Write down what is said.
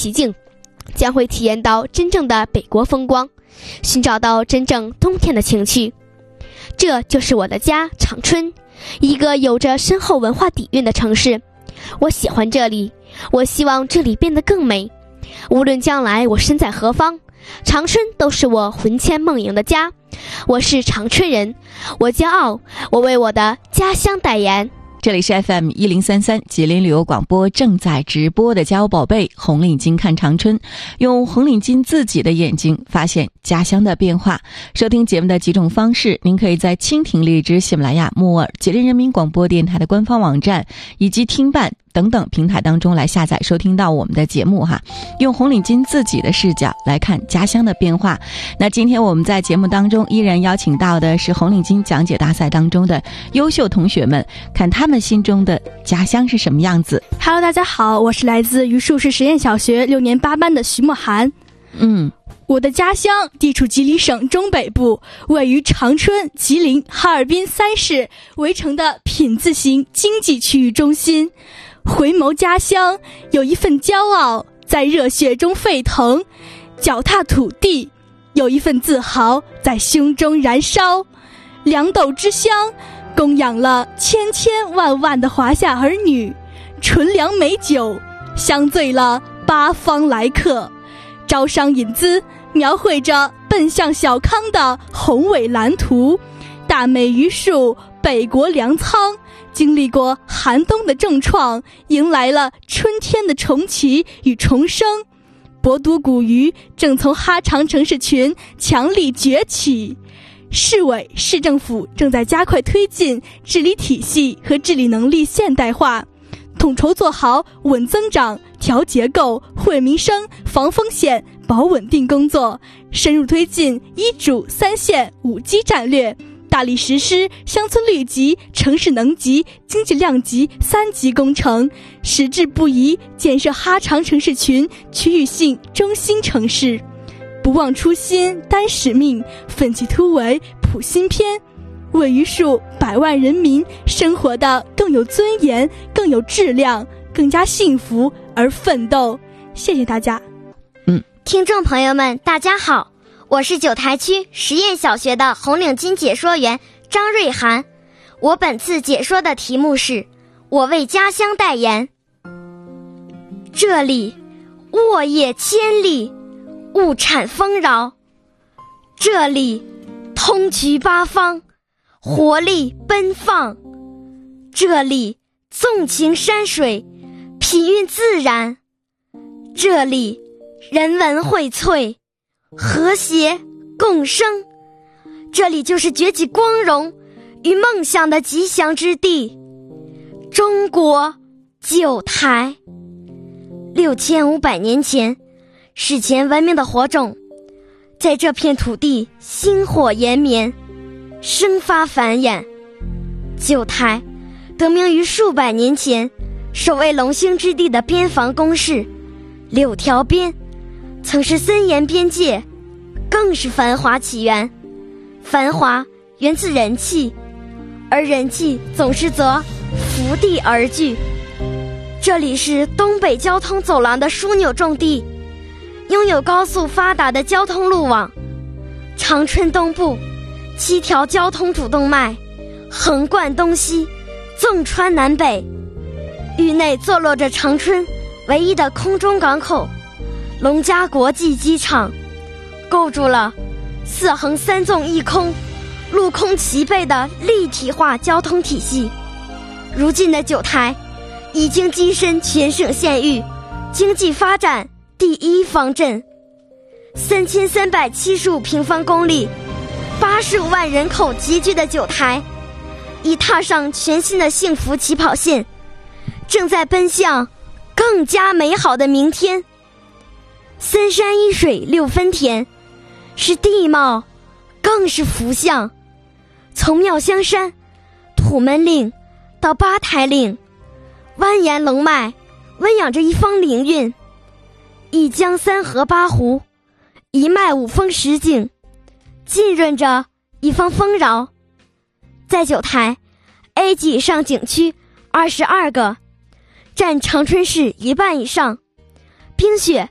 奇境，将会体验到真正的北国风光，寻找到真正冬天的情趣。这就是我的家长春，一个有着深厚文化底蕴的城市。我喜欢这里，我希望这里变得更美。无论将来我身在何方，长春都是我魂牵梦萦的家。我是长春人，我骄傲，我为我的家乡代言。 这里是 FM1033 吉林旅游广播正在直播的家有宝贝红领巾看长春，用红领巾自己的眼睛发现家乡的变化。收听节目的几种方式，您可以在蜻蜓、荔枝、喜马拉雅、木耳、吉林人民广播电台的官方网站以及听伴等等平台当中来下载收听到我们的节目哈，用红领巾自己的视角来看家乡的变化。那今天我们在节目当中依然邀请到的是红领巾讲解大赛当中的优秀同学们，看他们心中的家乡是什么样子。 Hello， 大家好，我是来自榆树市实验小学6年8班的徐墨涵。我的家乡地处吉林省中北部，位于长春、吉林、哈尔滨3市围成的品字型经济区域中心。回眸家乡，有一份骄傲在热血中沸腾；脚踏土地，有一份自豪在胸中燃烧。粮豆之乡，供养了千千万万的华夏儿女；纯粮美酒，香醉了八方来客。招商引资，描绘着奔向小康的宏伟蓝图。大美榆树，北国粮仓，经历过寒冬的重创，迎来了春天的重启与重生。博都古鱼正从哈长城市群强力崛起。市委市政府正在加快推进治理体系和治理能力现代化，统筹做好稳增长、调结构、惠民生、防风险、保稳定工作，深入推进1主3县5基战略，大力实施乡村绿级、城市能级、经济量级3级工程，矢志不移建设哈长城市群区域性中心城市。不忘初心，担使命，奋起突围，谱新篇，为榆树100万人民生活的更有尊严、更有质量、更加幸福而奋斗。谢谢大家。 听众朋友们，大家好，我是九台区实验小学的红领巾解说员张瑞涵。我本次解说的题目是我为家乡代言。这里沃野千里，物产丰饶，这里通衢八方，活力奔放，这里纵情山水，品韵自然，这里人文荟萃，和谐共生，这里就是崛起光荣与梦想的吉祥之地。中国九台，6500年前，史前文明的火种在这片土地星火延绵，生发繁衍。九台得名于数百年前守卫龙兴之地的边防工事6条边，曾是森严边界，更是繁华起源。繁华源自人气，而人气总是则伏地而聚。这里是东北交通走廊的枢纽重地，拥有高速发达的交通路网。长春东部7条交通主动脉横贯东西，纵穿南北，域内坐落着长春唯一的空中港口龙嘉国际机场，构筑了4横3纵1空、陆空齐备的立体化交通体系。如今的九台已经跻身全省县域经济发展第1方阵，3375平方公里，85万人口集聚的九台已踏上全新的幸福起跑线，正在奔向更加美好的明天。3山1水6分田，是地貌更是福相。从妙香山、土门岭到八台岭，蜿蜒龙脉温养着一方灵韵，一江3河8湖，一脉5峰10景，浸润着一方丰饶。在九台 A 级以上景区22个，占长春市1半以上，冰雪